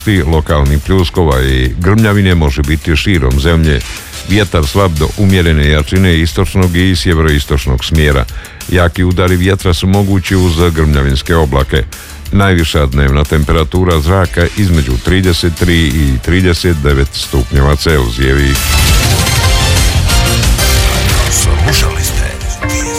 lokalnih pljuskova i grmljavine može biti širom zemlje. Vjetar slab do umjerene jačine istočnog i sjeveroistočnog smjera. Jaki udari vjetra su mogući uz grmljavinske oblake. Najviša dnevna temperatura zraka između 33 i 39 stupnjeva Celzijevih. Slušali